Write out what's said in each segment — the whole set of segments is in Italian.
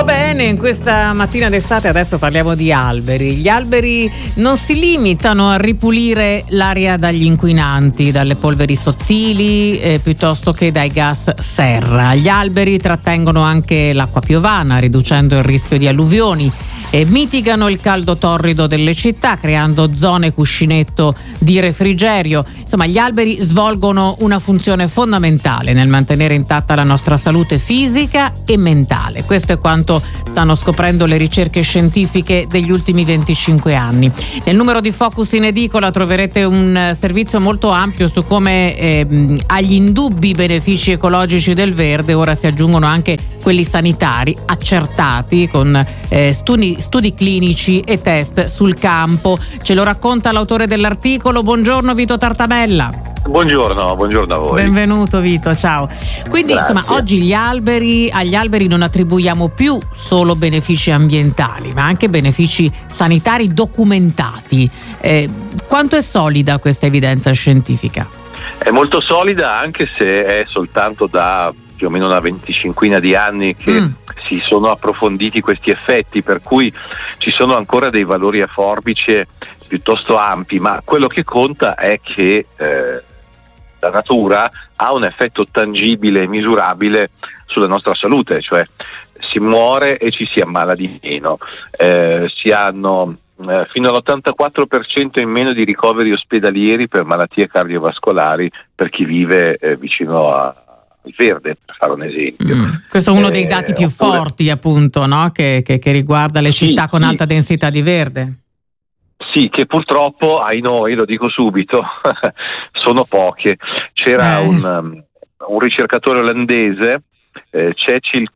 bene, in questa mattina d'estate adesso parliamo di alberi. Gli alberi non si limitano a ripulire l'aria dagli inquinanti, dalle polveri sottili, piuttosto che dai gas serra. Gli alberi trattengono anche l'acqua piovana, riducendo il rischio di alluvioni, e mitigano il caldo torrido delle città, creando zone cuscinetto di refrigerio. Insomma, gli alberi svolgono una funzione fondamentale nel mantenere intatta la nostra salute fisica e mentale. Questo è quanto stanno scoprendo le ricerche scientifiche degli ultimi 25 anni. Nel numero di Focus in edicola troverete un servizio molto ampio su come agli indubbi benefici ecologici del verde ora si aggiungono anche quelli sanitari accertati con studi clinici e test sul campo. Ce lo racconta l'autore dell'articolo. Buongiorno Vito Tartabella. Buongiorno a voi. Benvenuto Vito, ciao. Quindi Grazie. insomma oggi agli alberi non attribuiamo più solo benefici ambientali, ma anche benefici sanitari documentati. Quanto è solida questa evidenza scientifica? È molto solida, anche se è soltanto da più o meno una 25 di anni che si sono approfonditi questi effetti, per cui ci sono ancora dei valori a forbice piuttosto ampi, ma quello che conta è che la natura ha un effetto tangibile e misurabile sulla nostra salute, cioè si muore e ci si ammala di meno, si hanno fino all'84% in meno di ricoveri ospedalieri per malattie cardiovascolari per chi vive vicino al verde, per fare un esempio. Questo è uno dei dati più forti, appunto, no? Che riguarda le città con alta densità di verde. Sì, che purtroppo, ai noi, lo dico subito, sono poche. C'era un ricercatore olandese, Cecil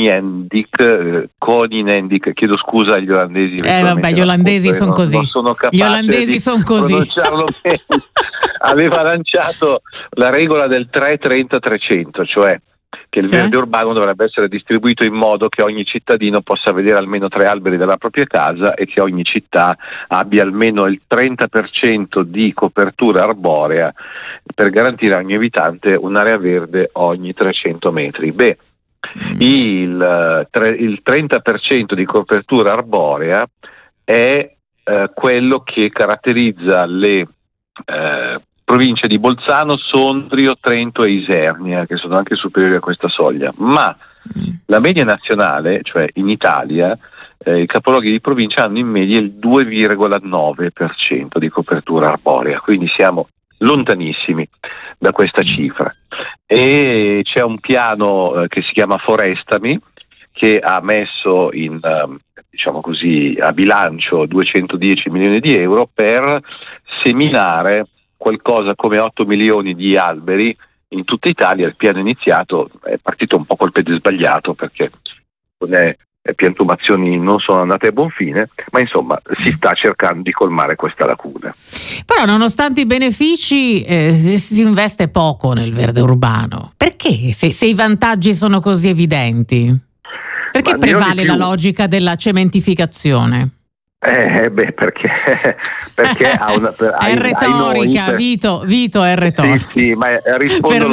Koninendik, chiedo scusa agli olandesi. Gli olandesi sono così. Non sono capace gli olandesi sono così. Pronunciarlo bene. Aveva lanciato la regola del 3-30-300, cioè che il verde urbano dovrebbe essere distribuito in modo che ogni cittadino possa vedere almeno 3 alberi dalla propria casa e che ogni città abbia almeno il 30% di copertura arborea per garantire a ogni abitante un'area verde ogni 300 metri. Beh, il 30% di copertura arborea è quello che caratterizza le province di Bolzano, Sondrio, Trento e Isernia, che sono anche superiori a questa soglia, ma la media nazionale, cioè in Italia, i capoluoghi di provincia hanno in media il 2,9% di copertura arborea, quindi siamo lontanissimi da questa cifra. E c'è un piano che si chiama Forestami, che ha messo in a bilancio 210 milioni di euro per seminare qualcosa come 8 milioni di alberi in tutta Italia. Il piano iniziato è partito un po' col piede sbagliato, perché le piantumazioni non sono andate a buon fine, ma insomma si sta cercando di colmare questa lacuna. Però nonostante i benefici si investe poco nel verde urbano. Perché? Se i vantaggi sono così evidenti? Perché prevale la logica della cementificazione? Perché ha una è retorica, Vito è retorica. Sì, ma rispondo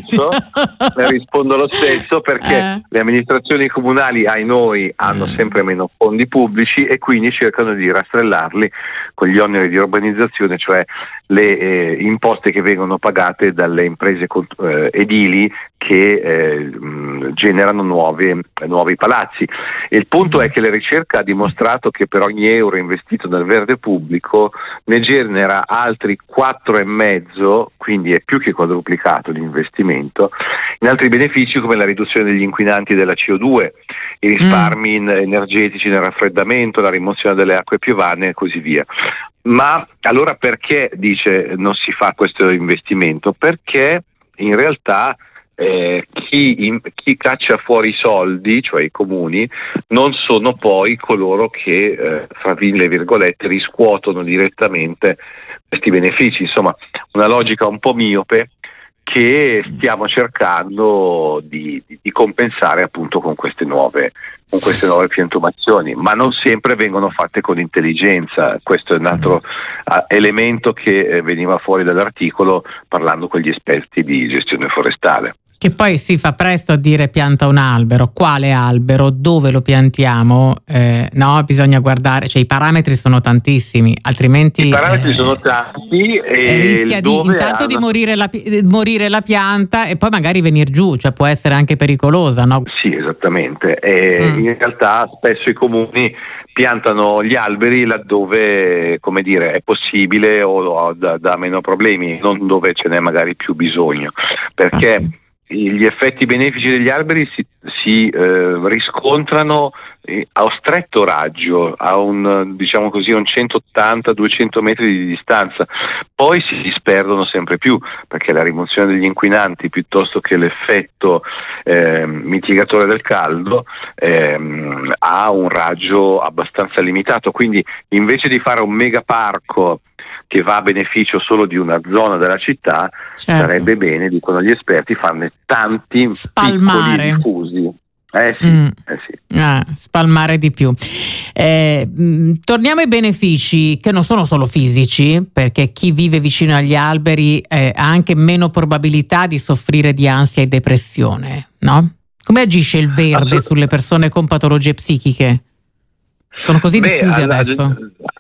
lo stesso perché le amministrazioni comunali, ai noi, hanno sempre meno fondi pubblici e quindi cercano di rastrellarli con gli oneri di urbanizzazione, cioè le imposte che vengono pagate dalle imprese edili che generano nuovi palazzi. Il punto è che la ricerca ha dimostrato che per ogni euro investito nel verde pubblico ne genera altri 4,5, quindi è più che quadruplicato l'investimento, in altri benefici come la riduzione degli inquinanti della CO2, i risparmi energetici nel raffreddamento, la rimozione delle acque piovane e così via. Ma allora perché, dice, non si fa questo investimento? Perché in realtà chi caccia fuori i soldi, cioè i comuni, non sono poi coloro che, fra mille virgolette, riscuotono direttamente questi benefici. Insomma, una logica un po' miope che stiamo cercando di compensare appunto con queste nuove piantumazioni, ma non sempre vengono fatte con intelligenza. Questo è un altro elemento che veniva fuori dall'articolo parlando con gli esperti di gestione forestale. Che poi si fa presto a dire pianta un albero. Quale albero? Dove lo piantiamo? No, bisogna guardare, cioè i parametri sono tantissimi, altrimenti... I parametri sono tanti e rischia intanto di morire la pianta e poi magari venir giù, cioè può essere anche pericolosa, no? Sì, esattamente. In realtà spesso i comuni piantano gli alberi laddove, come dire, è possibile o da meno problemi, non dove ce n'è magari più bisogno, perché gli effetti benefici degli alberi si riscontrano a stretto raggio, a un 180-200 metri di distanza, poi si disperdono sempre più perché la rimozione degli inquinanti piuttosto che l'effetto mitigatore del caldo ha un raggio abbastanza limitato, quindi invece di fare un megaparco che va a beneficio solo di una zona della città, sarebbe bene, dicono gli esperti, farne tanti piccoli diffusi. Sì. Spalmare di più. Torniamo ai benefici, che non sono solo fisici, perché chi vive vicino agli alberi ha anche meno probabilità di soffrire di ansia e depressione, no? Come agisce il verde sulle persone con patologie psichiche? Sono così diffusi adesso?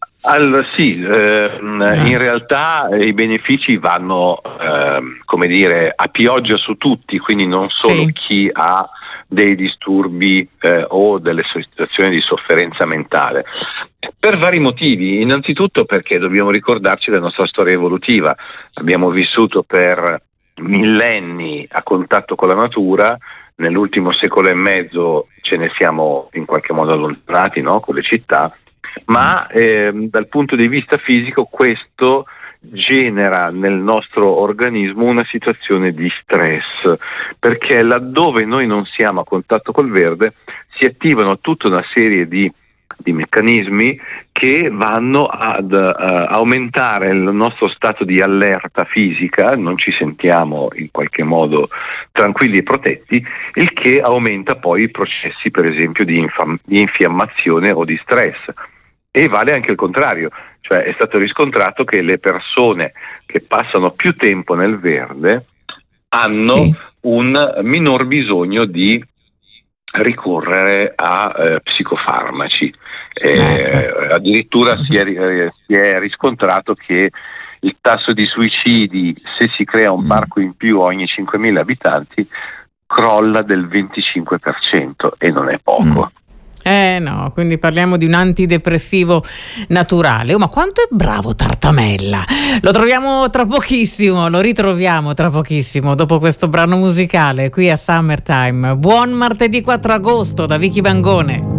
In realtà i benefici vanno a pioggia su tutti, quindi non solo chi ha dei disturbi o delle situazioni di sofferenza mentale, per vari motivi. Innanzitutto perché dobbiamo ricordarci della nostra storia evolutiva, abbiamo vissuto per millenni a contatto con la natura, nell'ultimo secolo e mezzo ce ne siamo in qualche modo allontanati, no? Con le città, ma dal punto di vista fisico questo genera nel nostro organismo una situazione di stress, perché laddove noi non siamo a contatto col verde si attivano tutta una serie di meccanismi che vanno ad aumentare il nostro stato di allerta fisica, non ci sentiamo in qualche modo tranquilli e protetti, il che aumenta poi i processi per esempio di infiammazione o di stress. E vale anche il contrario, cioè è stato riscontrato che le persone che passano più tempo nel verde hanno un minor bisogno di ricorrere a psicofarmaci. Addirittura si è riscontrato che il tasso di suicidi, se si crea un parco in più ogni 5.000 abitanti, crolla del 25%, e non è poco. No, quindi parliamo di un antidepressivo naturale. Ma quanto è bravo Tartamella! Lo troviamo tra pochissimo, lo ritroviamo tra pochissimo dopo questo brano musicale qui a Summertime. Buon martedì 4 agosto da Vicky Bangone.